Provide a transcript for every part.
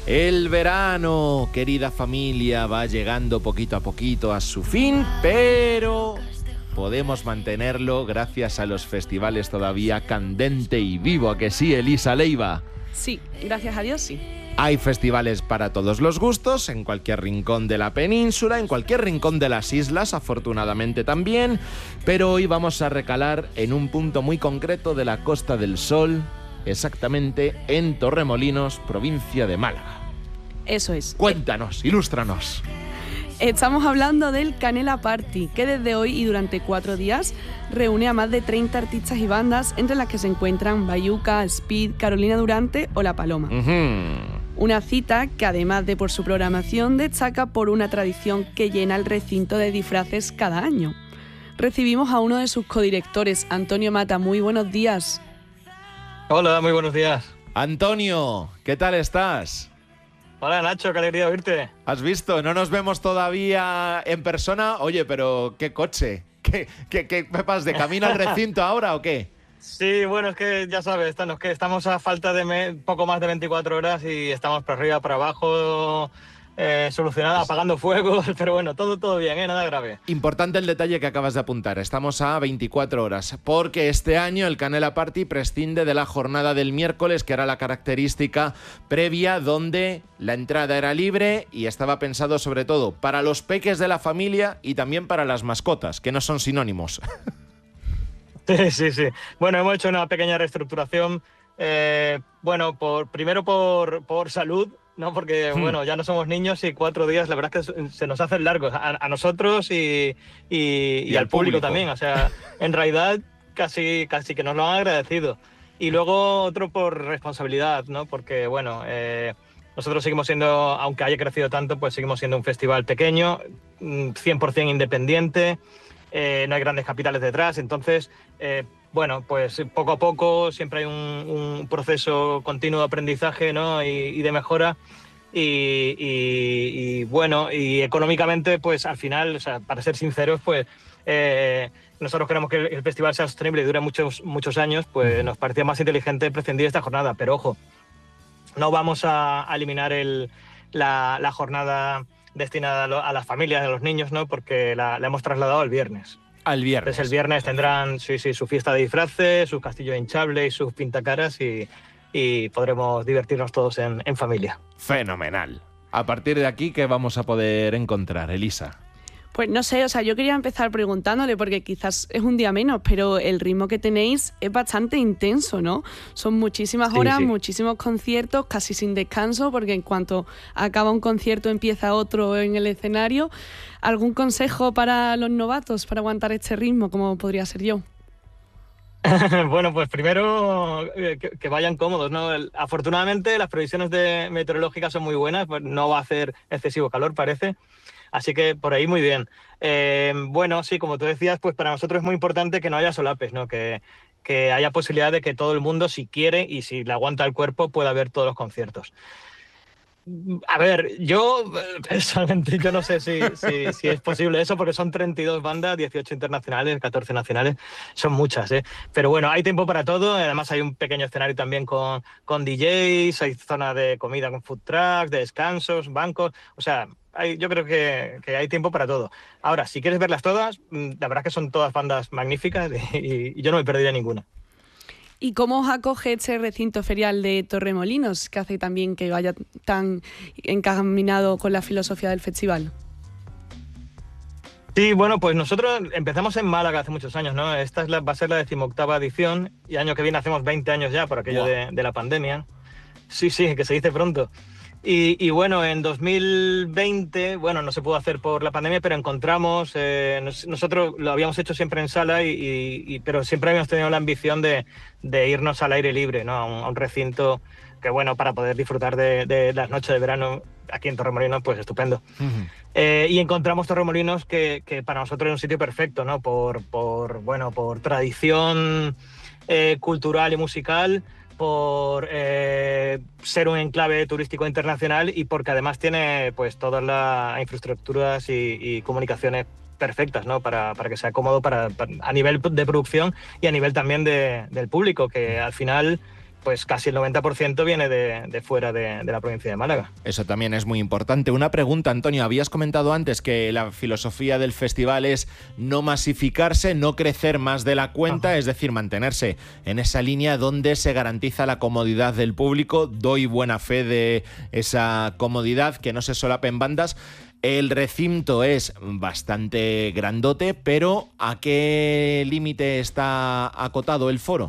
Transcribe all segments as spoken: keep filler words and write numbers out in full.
El verano, querida familia, va llegando poquito a poquito a su fin, pero podemos mantenerlo gracias a los festivales todavía candente y vivo. ¿A que sí, Elisa Leiva? Sí, gracias a Dios, sí. Hay festivales para todos los gustos, en cualquier rincón de la península, en cualquier rincón de las islas, afortunadamente también, pero hoy vamos a recalar en un punto muy concreto de la Costa del Sol, exactamente en Torremolinos, provincia de Málaga. Eso es. Cuéntanos, ilústranos. Estamos hablando del Canela Party, que desde hoy y durante cuatro días reúne a más de treinta artistas y bandas, entre las que se encuentran Bayuca, Speed, Carolina Durante o La Paloma. Uh-huh. Una cita que, además de por su programación, destaca por una tradición que llena el recinto de disfraces cada año. Recibimos a uno de sus codirectores, Antonio Mata. Muy buenos días. Hola, muy buenos días. Antonio, ¿qué tal estás? Hola Nacho, qué alegría oírte. ¿Has visto? No nos vemos todavía en persona. Oye, pero ¿qué coche? ¿Qué, qué, qué pepas de camino al recinto ahora o qué? Sí, bueno, es que ya sabes, estamos, que estamos a falta de me, poco más de veinticuatro horas y estamos para arriba, para abajo, eh, solucionada, apagando fuegos, pero bueno, todo, todo bien, ¿eh? Nada grave. Importante el detalle que acabas de apuntar, estamos a veinticuatro horas, porque este año el Canela Party prescinde de la jornada del miércoles, que era la característica previa, donde la entrada era libre y estaba pensado sobre todo para los peques de la familia y también para las mascotas, que no son sinónimos. Sí, sí, sí. Bueno, hemos hecho una pequeña reestructuración, eh, bueno, por, primero por, por salud, ¿no? Porque, hmm. bueno, ya no somos niños y cuatro días, la verdad es que se nos hacen largos, a, a nosotros y, y, y, y al público, público también. O sea, en realidad casi, casi que nos lo han agradecido. Y luego otro por responsabilidad, ¿no? Porque, bueno, eh, nosotros seguimos siendo, aunque haya crecido tanto, pues seguimos siendo un festival pequeño, cien por ciento independiente. Eh, no hay grandes capitales detrás, entonces, eh, bueno, pues poco a poco siempre hay un, un proceso continuo de aprendizaje, ¿no? y, y de mejora y, y, y bueno, y económicamente, pues al final, o sea, para ser sinceros, pues eh, nosotros queremos que el festival sea sostenible y dure muchos, muchos años, pues nos parecía más inteligente prescindir de esta jornada, pero ojo, no vamos a, a eliminar el, la, la jornada destinada a las familias, a los niños, ¿no? Porque la, la hemos trasladado al viernes. Al viernes. Entonces el viernes tendrán sí, sí, su fiesta de disfraces, su castillo hinchable y sus pintacaras y, y podremos divertirnos todos en, en familia. Fenomenal. A partir de aquí, ¿qué vamos a poder encontrar, Elisa? Pues no sé, o sea, yo quería empezar preguntándole, porque quizás es un día menos, pero el ritmo que tenéis es bastante intenso, ¿no? Son muchísimas horas, sí, sí. muchísimos conciertos, casi sin descanso, porque en cuanto acaba un concierto empieza otro en el escenario. ¿Algún consejo para los novatos para aguantar este ritmo, como podría ser yo? Bueno, pues primero eh, que, que vayan cómodos, ¿no? El, afortunadamente las previsiones de, meteorológicas son muy buenas, pues no va a hacer excesivo calor, parece. Así que por ahí muy bien. Eh, bueno, sí, como tú decías, pues para nosotros es muy importante que no haya solapes, ¿no? Que, que haya posibilidad de que todo el mundo, si quiere y si le aguanta el cuerpo, pueda ver todos los conciertos. A ver, yo personalmente yo no sé si, si, si es posible eso, porque son treinta y dos bandas, dieciocho internacionales, catorce nacionales, son muchas, ¿eh? Pero bueno, hay tiempo para todo, además hay un pequeño escenario también con, con D Js, hay zona de comida con food trucks, de descansos, bancos, o sea, hay, yo creo que, que hay tiempo para todo. Ahora, si quieres verlas todas, la verdad es que son todas bandas magníficas y, y yo no me perdería ninguna. ¿Y cómo os acoge este recinto ferial de Torremolinos, que hace también que vaya tan encaminado con la filosofía del festival? Sí, bueno, pues nosotros empezamos en Málaga hace muchos años, ¿no? Esta es la, va a ser la decimoctava edición y año que viene hacemos veinte años ya por aquello wow. de, de la pandemia. Sí, sí, que se dice pronto. Y, y bueno, en dos mil veinte, bueno, no se pudo hacer por la pandemia, pero encontramos, eh, nos, nosotros lo habíamos hecho siempre en sala, y, y, y, pero siempre habíamos tenido la ambición de, de irnos al aire libre, ¿no? A un, a un recinto que, bueno, para poder disfrutar de, de las noches de verano aquí en Torremolinos, pues estupendo. Uh-huh. Eh, y encontramos Torremolinos que, que para nosotros es un sitio perfecto, ¿no? Por, por, bueno, por tradición eh, cultural y musical, por eh, ser un enclave turístico internacional y porque además tiene pues todas las infraestructuras y, y comunicaciones perfectas, ¿no? para, para que sea cómodo para, para, a nivel de producción y a nivel también de, del público, que al final pues casi el noventa por ciento viene de, de fuera de, de la provincia de Málaga. Eso también es muy importante. Una pregunta, Antonio, habías comentado antes que la filosofía del festival es no masificarse, no crecer más de la cuenta, Ajá. es decir, mantenerse en esa línea donde se garantiza la comodidad del público. Doy buena fe de esa comodidad, que no se solapen bandas. El recinto es bastante grandote, pero ¿a qué límite está acotado el foro?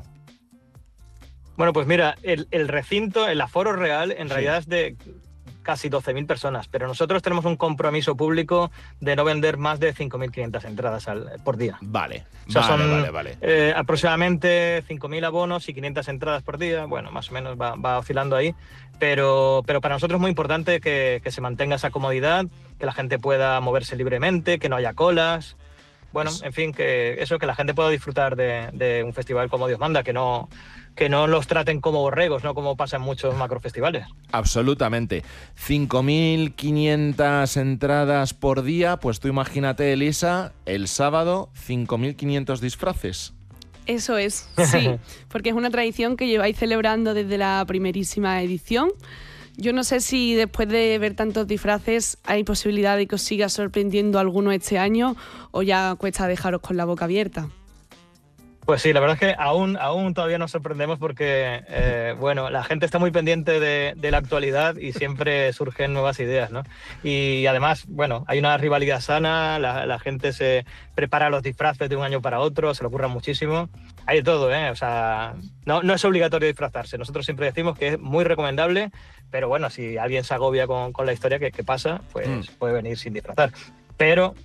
Bueno, pues mira, el, el recinto, el aforo real, en sí. realidad es de casi doce mil personas, pero nosotros tenemos un compromiso público de no vender más de cinco mil quinientas entradas al, por día. Vale, o sea, vale, son, vale, vale. Eh, aproximadamente cinco mil abonos y quinientas entradas por día, bueno, más o menos va, va oscilando ahí, pero, pero para nosotros es muy importante que, que se mantenga esa comodidad, que la gente pueda moverse libremente, que no haya colas. Bueno, en fin, que eso, que la gente pueda disfrutar de, de un festival como Dios manda, que no, que no los traten como borregos, no como pasa en muchos macrofestivales. Absolutamente. cinco mil quinientas entradas por día, pues tú imagínate, Elisa, el sábado cinco mil quinientos disfraces. Eso es, sí, porque es una tradición que lleváis celebrando desde la primerísima edición. Yo no sé si después de ver tantos disfraces hay posibilidad de que os siga sorprendiendo alguno este año o ya cuesta dejaros con la boca abierta. Pues sí, la verdad es que aún, aún todavía nos sorprendemos porque, eh, bueno, la gente está muy pendiente de, de la actualidad y siempre surgen nuevas ideas, ¿no? Y además, bueno, hay una rivalidad sana, la, la gente se prepara los disfraces de un año para otro, se le ocurra muchísimo. Hay de todo, ¿eh? O sea, no, no es obligatorio disfrazarse. Nosotros siempre decimos que es muy recomendable, pero bueno, si alguien se agobia con, con la historia que, que pasa, pues mm. puede venir sin disfrazar. Pero...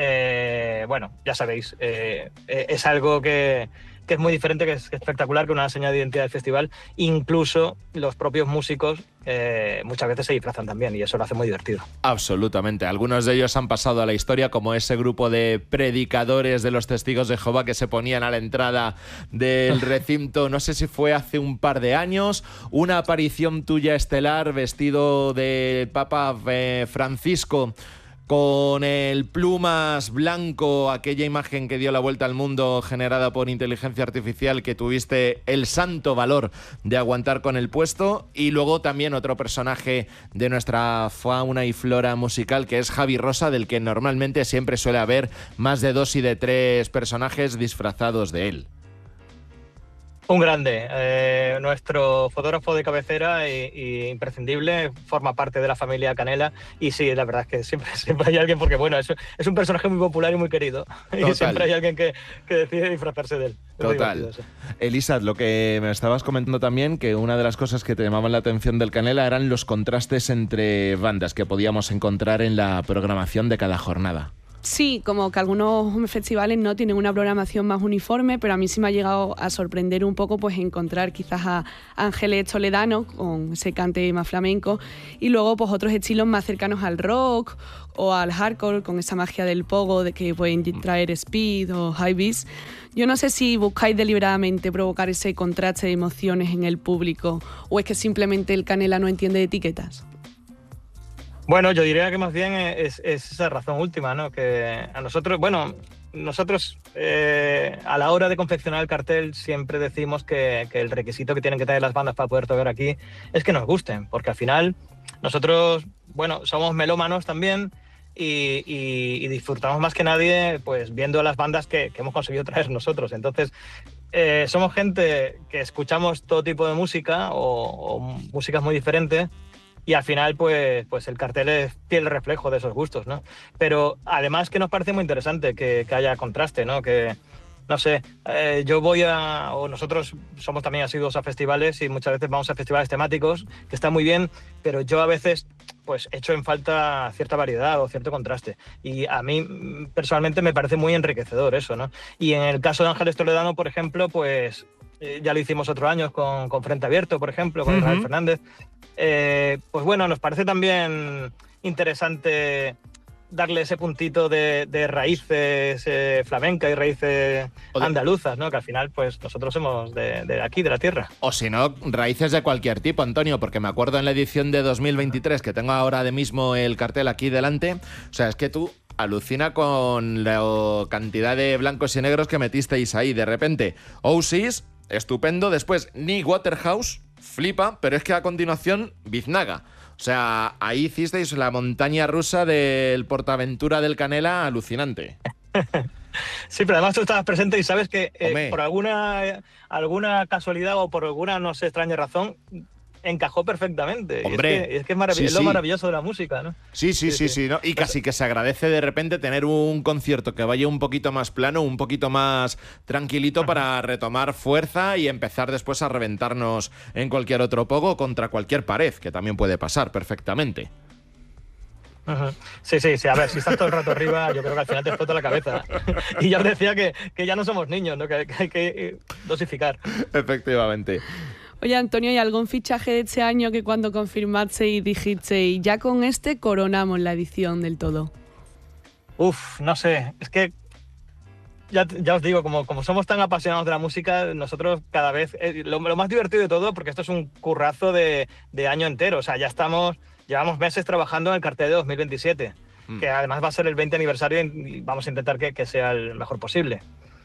Eh, bueno, ya sabéis, eh, eh, es algo que, que es muy diferente, que es, que es espectacular, que una señal de identidad del festival. Incluso los propios músicos eh, muchas veces se disfrazan también y eso lo hace muy divertido. Absolutamente. Algunos de ellos han pasado a la historia, como ese grupo de predicadores de los Testigos de Jehová que se ponían a la entrada del recinto, no sé si fue hace un par de años, una aparición tuya estelar vestido de Papa eh, Francisco, con el plumas blanco, aquella imagen que dio la vuelta al mundo generada por inteligencia artificial, que tuviste el santo valor de aguantar con el puesto. Y luego también otro personaje de nuestra fauna y flora musical, que es Javi Rosa, del que normalmente siempre suele haber más de dos y de tres personajes disfrazados de él. Un grande, eh, nuestro fotógrafo de cabecera y, y imprescindible, forma parte de la familia Canela y sí, la verdad es que siempre, siempre hay alguien, porque bueno, es, es un personaje muy popular y muy querido. Total. Y siempre hay alguien que, que decide disfrazarse de él. Es Total. Elisa, lo que me estabas comentando también, que una de las cosas que te llamaban la atención del Canela eran los contrastes entre bandas que podíamos encontrar en la programación de cada jornada. Sí, como que algunos festivales no tienen una programación más uniforme, pero a mí sí me ha llegado a sorprender un poco pues encontrar quizás a Ángeles Toledano con ese cante más flamenco y luego pues otros estilos más cercanos al rock o al hardcore con esa magia del pogo de que pueden traer speed o high beats. Yo no sé si buscáis deliberadamente provocar ese contraste de emociones en el público o es que simplemente el Canela no entiende de etiquetas. Bueno, yo diría que más bien es, es esa razón última, ¿no? Que a nosotros, bueno, nosotros eh, a la hora de confeccionar el cartel siempre decimos que, que el requisito que tienen que tener las bandas para poder tocar aquí es que nos gusten, porque al final nosotros, bueno, somos melómanos también y, y, y disfrutamos más que nadie pues viendo las bandas que, que hemos conseguido traer nosotros. Entonces, eh, somos gente que escuchamos todo tipo de música o, o músicas muy diferentes. Y al final, pues, pues el cartel es fiel reflejo de esos gustos, ¿no? Pero además que nos parece muy interesante que, que haya contraste, ¿no? Que, no sé, eh, yo voy a... o nosotros somos también asiduos a festivales y muchas veces vamos a festivales temáticos, que está muy bien, pero yo a veces, pues, echo en falta cierta variedad o cierto contraste. Y a mí, personalmente, me parece muy enriquecedor eso, ¿no? Y en el caso de Ángeles Toledano, por ejemplo, pues... Eh, ya lo hicimos otros años con, con Frente Abierto, por ejemplo, con uh-huh. Israel Fernández. Eh, pues bueno, nos parece también interesante darle ese puntito de, de raíces eh, flamenca y raíces de... andaluzas, ¿no? Que al final, pues nosotros somos de, de aquí, de la tierra. O si no, raíces de cualquier tipo, Antonio, porque me acuerdo en la edición de dos mil veintitrés, que tengo ahora de mismo el cartel aquí delante, o sea, es que tú... alucina con la cantidad de blancos y negros que metisteis ahí. De repente, Oasis, estupendo. Después, Nick Waterhouse, flipa, pero es que a continuación, Biznaga. O sea, ahí hicisteis la montaña rusa del Portaventura del Canela alucinante. Sí, pero además tú estabas presente y sabes que eh, por alguna, alguna casualidad o por alguna, no sé, extraña razón, encajó perfectamente. Hombre, y es que es, que es, marav sí, es lo sí. maravilloso de la música, ¿no? Sí, sí, sí, sí, sí, ¿no? Y casi que se agradece de repente tener un concierto que vaya un poquito más plano, un poquito más tranquilito para retomar fuerza y empezar después a reventarnos en cualquier otro pogo contra cualquier pared, que también puede pasar perfectamente. Uh-huh. Sí, sí, sí, a ver, si estás todo el rato arriba, yo creo que al final te explota la cabeza. Y ya os decía que, que ya no somos niños, ¿no? Que, que hay que dosificar. Efectivamente. Oye, Antonio, ¿hay algún fichaje de este año que cuando confirmaste y dijiste, y ya con este coronamos la edición del todo? Uf, no sé, es que ya, ya os digo, como, como somos tan apasionados de la música, nosotros cada vez, eh, lo, lo más divertido de todo, porque esto es un currazo de, de año entero, o sea, ya estamos, llevamos meses trabajando en el cartel de dos mil veintisiete, mm. que además va a ser el veinte aniversario y vamos a intentar que, que sea el mejor posible.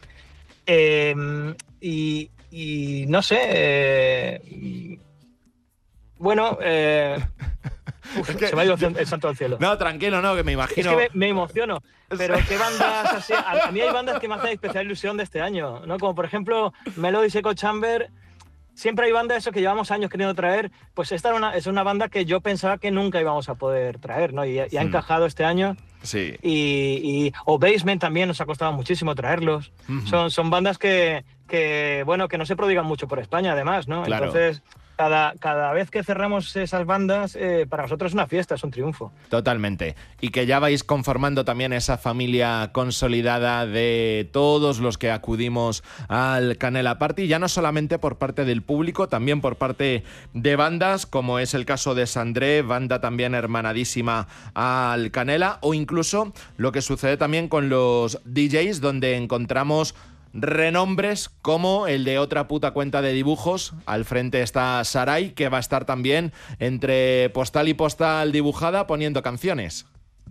Eh, y... Y no sé, eh, bueno, eh, uf, es que se me ha ido el santo al cielo. No, tranquilo, no, que me imagino. Es que me, me emociono, pero qué bandas así, a, a mí hay bandas que me hacen especial ilusión de este año, ¿no? Como por ejemplo Melodies Echo Chamber. Siempre hay bandas eso que llevamos años queriendo traer, pues esta era una, es una banda que yo pensaba que nunca íbamos a poder traer, ¿no? Y, y ha hmm. encajado este año. Sí. Y, y o Basement también nos ha costado muchísimo traerlos. Uh-huh. Son, son bandas que, que, bueno, que no se prodigan mucho por España, además, ¿no? Claro. Entonces, cada, cada vez que cerramos esas bandas, eh, para nosotros es una fiesta, es un triunfo. Totalmente. Y que ya vais conformando también esa familia consolidada de todos los que acudimos al Canela Party, ya no solamente por parte del público, también por parte de bandas, como es el caso de Sandré, banda también hermanadísima al Canela, o incluso lo que sucede también con los D Js, donde encontramos renombres como el de otra puta cuenta de dibujos. Al frente está Sarai, que va a estar también entre postal y postal dibujada poniendo canciones.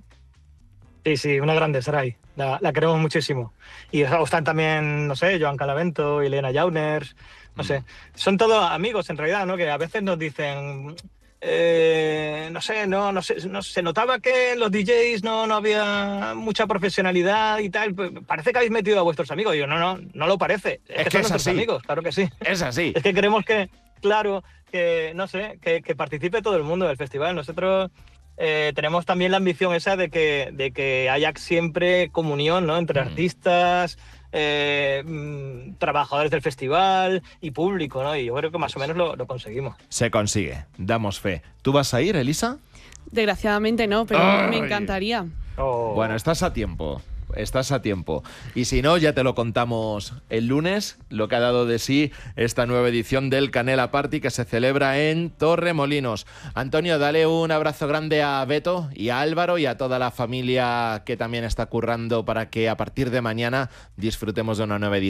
Sí, sí, una grande Sarai, la, la queremos muchísimo. Y están también, no sé, Joan Calavento, Elena Jauners, no mm. sé. Son todos amigos en realidad, ¿no? Que a veces nos dicen... Eh, no sé, no, no sé, no, se notaba que en los D Js no, no había mucha profesionalidad y tal. Parece que habéis metido a vuestros amigos. Y yo, no, no, no lo parece. Es, es que, que son es nuestros así. amigos, claro que sí. Es así. Es que queremos que, claro, que, no sé, que, que participe todo el mundo del festival. Nosotros eh, tenemos también la ambición esa de que, de que haya siempre comunión, ¿no? Entre mm. artistas, Eh, mmm, trabajadores del festival y público, ¿no? Y yo creo que más o menos lo, lo conseguimos. Se consigue, damos fe. ¿Tú vas a ir, Elisa? Desgraciadamente no, pero ¡ay! Me encantaría. Oh. Bueno, estás a tiempo. Estás a tiempo. Y si no, ya te lo contamos el lunes, lo que ha dado de sí esta nueva edición del Canela Party que se celebra en Torremolinos. Antonio, dale un abrazo grande a Beto y a Álvaro y a toda la familia que también está currando para que a partir de mañana disfrutemos de una nueva edición